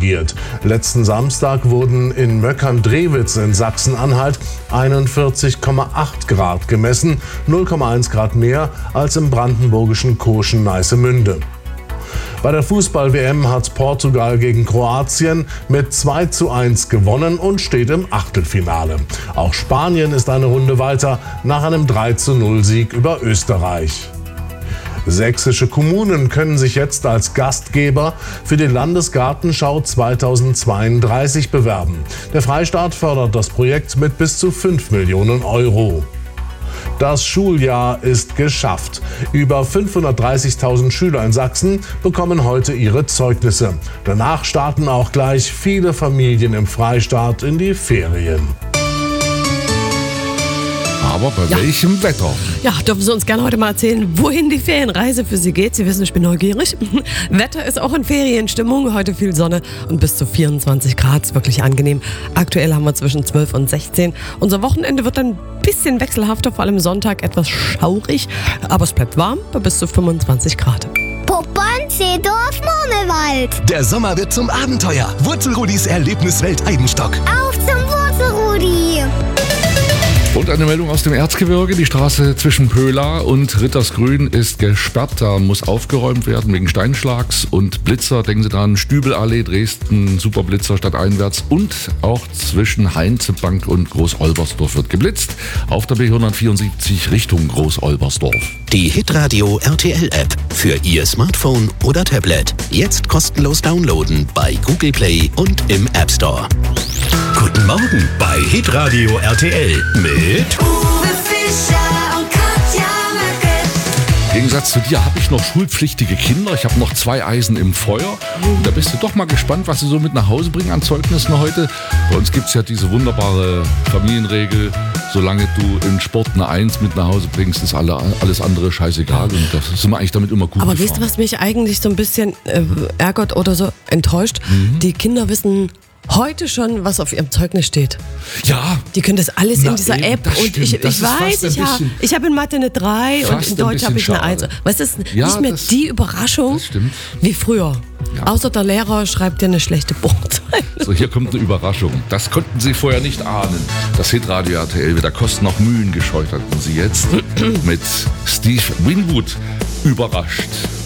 korrigiert. Letzten Samstag wurden in Möckern-Drewitz in Sachsen-Anhalt 41,8 Grad gemessen, 0,1 Grad mehr als im brandenburgischen Koschen-Neißemünde. Bei der Fußball-WM hat Portugal gegen Kroatien mit 2:1 gewonnen und steht im Achtelfinale. Auch Spanien ist eine Runde weiter nach einem 3:0-Sieg über Österreich. Sächsische Kommunen können sich jetzt als Gastgeber für die Landesgartenschau 2032 bewerben. Der Freistaat fördert das Projekt mit bis zu 5 Millionen Euro. Das Schuljahr ist geschafft. Über 530.000 Schüler in Sachsen bekommen heute ihre Zeugnisse. Danach starten auch gleich viele Familien im Freistaat in die Ferien. Aber bei welchem Wetter? Ja, dürfen Sie uns gerne heute mal erzählen, wohin die Ferienreise für Sie geht. Sie wissen, ich bin neugierig. Wetter ist auch in Ferienstimmung. Heute viel Sonne und bis zu 24 Grad. Ist wirklich angenehm. Aktuell haben wir zwischen 12 und 16. Unser Wochenende wird ein bisschen wechselhafter, vor allem Sonntag etwas schaurig. Aber es bleibt warm bei bis zu 25 Grad. Poppern, Seedorf, Murmelwald. Der Sommer wird zum Abenteuer. Wurzelrudis Erlebniswelt Eidenstock. Auf zum Wurzelrudi. Und eine Meldung aus dem Erzgebirge. Die Straße zwischen Pöhla und Rittersgrün ist gesperrt. Da muss aufgeräumt werden wegen Steinschlags und Blitzer. Denken Sie dran, Stübelallee, Dresden, Superblitzer stadteinwärts. Und auch zwischen Heinzebank und Groß-Olbersdorf wird geblitzt. Auf der B174 Richtung Groß-Olbersdorf. Die Hitradio RTL-App für Ihr Smartphone oder Tablet. Jetzt kostenlos downloaden bei Google Play und im App Store. Guten Morgen bei Hitradio RTL mit Uwe Fischer und Katja Möcke. Im Gegensatz zu dir habe ich noch schulpflichtige Kinder. Ich habe noch 2 Eisen im Feuer. Und da bist du doch mal gespannt, was sie so mit nach Hause bringen an Zeugnissen heute. Bei uns gibt es ja diese wunderbare Familienregel. Solange du in Sport eine 1 mit nach Hause bringst, ist alles andere scheißegal. Und das sind wir eigentlich damit immer gut Aber gefahren. weißt du, was mich eigentlich so ein bisschen ärgert oder so enttäuscht? Die Kinder wissen heute schon, was auf ihrem Zeugnis steht. Ja. Die können das alles in dieser eben, App. das Und stimmt. ich Das ist weiß, fast ein ich habe in Mathe eine 3 und fast in ein Deutsch habe ich bisschen eine 1. schade. Was ist Ja, nicht mehr die Überraschung das stimmt. wie früher. Ja. Außer der Lehrer schreibt dir eine schlechte Punktzahl. So, hier kommt eine Überraschung. Das konnten Sie vorher nicht ahnen. Das Hitradio RTL wieder Kosten noch Mühen gescheut hatten Sie jetzt mit Steve Winwood überrascht.